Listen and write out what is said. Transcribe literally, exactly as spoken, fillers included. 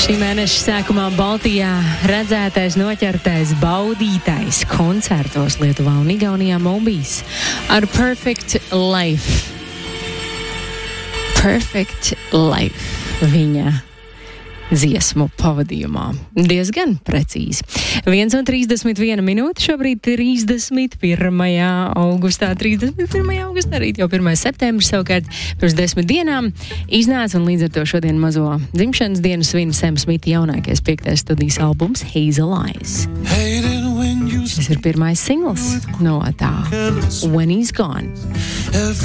Šī mēneša sākumā Baltijā redzētais, noķertais, baudītais koncertos Lietuvā un Igaunijā Mobijs ar Perfect Life. Perfect Life viņa dziesmu pavadījumā. Diezgan precīzi. viens un trīsdesmit viena minūte, šobrīd trīsdesmit pirmajā augustā, trīsdesmit pirmajā augustā, rīt jau pirmais septembris, savukārt pirms desmit dienām iznāca, un līdz ar to šodien mazo dzimšanas dienu svin Sam Smita jaunākais piektais studijas albums Hazel Eyes. Šis ir pirmais singls no tā When He's Gone.